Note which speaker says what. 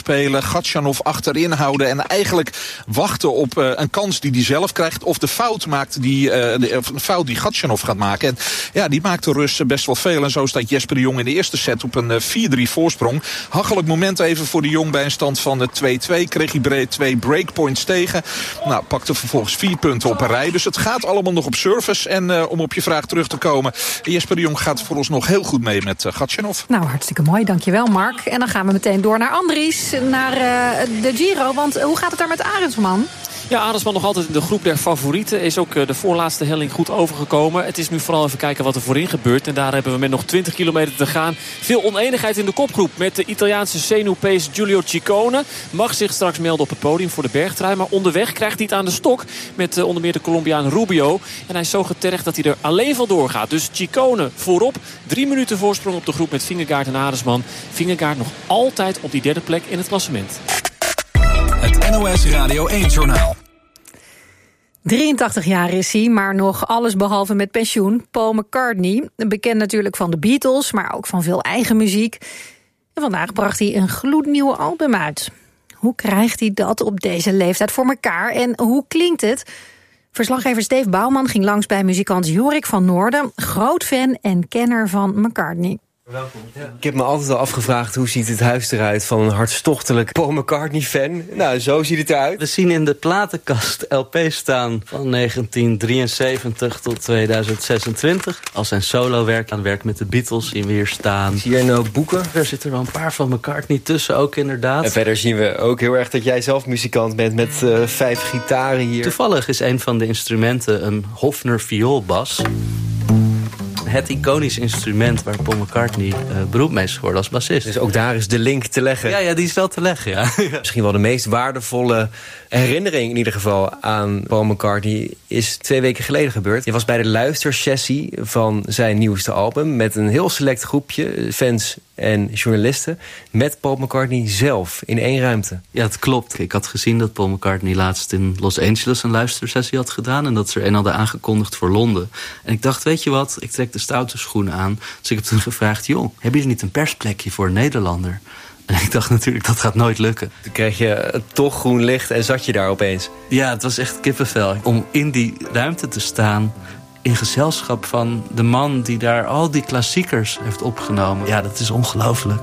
Speaker 1: spelen, Gatchanov achterin houden en eigenlijk wachten op een kans die hij zelf krijgt of de fout maakt een fout die Gatchanov gaat maken. En ja, die maakt de Rus best wel veel en zo staat Jesper de Jong in de eerste set op een 4-3 voorsprong. Hachelijk moment even voor de Jong bij een stand van 2-2. Kreeg hij 2 breakpoints tegen. Nou, pakte vervolgens 4 punten op een rij. Dus het gaat allemaal nog op service. En om op je vraag terug te komen, Jesper de Jong gaat voor ons nog heel goed mee met Gatchanov.
Speaker 2: Nou, hartstikke mooi. Dankjewel, Mark. En dan gaan we meteen door naar Andries, naar de Giro. Want hoe gaat het daar met Arendsman?
Speaker 3: Ja, Arendsman nog altijd in de groep der favorieten. Is ook de voorlaatste helling goed overgekomen. Het is nu vooral even kijken wat er voorin gebeurt. En daar hebben we met nog 20 kilometer te gaan. Veel oneenigheid in de kopgroep. Met de Italiaanse zenuwpees Giulio Ciccone. Mag zich straks melden op het podium voor de bergtrui. Maar onderweg krijgt hij het aan de stok. Met onder meer de Colombiaan Rubio. En hij is zo getergd dat hij er alleen van doorgaat. Dus Ciccone voorop. 3 minuten voorsprong op de groep met Vingegaard en Arendsman. Vingegaard nog altijd op die derde plek in het klassement.
Speaker 4: Het NOS Radio 1-journaal.
Speaker 2: 83 jaar is hij, maar nog alles behalve met pensioen. Paul McCartney, bekend natuurlijk van de Beatles, maar ook van veel eigen muziek. En vandaag bracht hij een gloednieuwe album uit. Hoe krijgt hij dat op deze leeftijd voor elkaar en hoe klinkt het? Verslaggever Steve Bouwman ging langs bij muzikant Jorik van Noorden, groot fan en kenner van McCartney.
Speaker 5: Welkom. Ik heb me altijd al afgevraagd hoe ziet het huis eruit van een hartstochtelijk Paul McCartney-fan. Nou, zo ziet het eruit.
Speaker 6: We zien in de platenkast LP's staan van 1973 tot 2026. Als zijn solowerk aan werk met de Beatles zien we hier staan.
Speaker 5: Zie je nou boeken?
Speaker 6: Er zitten wel een paar van McCartney tussen ook inderdaad.
Speaker 5: En verder zien we ook heel erg dat jij zelf muzikant bent met 5 gitaren hier.
Speaker 6: Toevallig is een van de instrumenten een Hofner vioolbas. Het iconisch instrument waar Paul McCartney beroemd mee is geworden als bassist.
Speaker 5: Dus ook daar is de link te leggen.
Speaker 6: Ja, die is wel te leggen, ja.
Speaker 5: Misschien wel de meest waardevolle herinnering in ieder geval aan Paul McCartney is 2 weken geleden gebeurd. Je was bij de luistersessie van zijn nieuwste album met een heel select groepje fans en journalisten met Paul McCartney zelf in 1 ruimte.
Speaker 6: Ja, het klopt. Ik had gezien dat Paul McCartney laatst in Los Angeles een luistersessie had gedaan en dat ze er een hadden aangekondigd voor Londen. En ik dacht, weet je wat, ik trek de stoute schoenen aan. Dus ik heb toen gevraagd, joh, heb je er niet een persplekje voor een Nederlander? En ik dacht natuurlijk, dat gaat nooit lukken.
Speaker 5: Toen kreeg je toch groen licht en zat je daar opeens.
Speaker 6: Ja, het was echt kippenvel. Om in die ruimte te staan in gezelschap van de man die daar al die klassiekers heeft opgenomen. Ja, dat is ongelooflijk.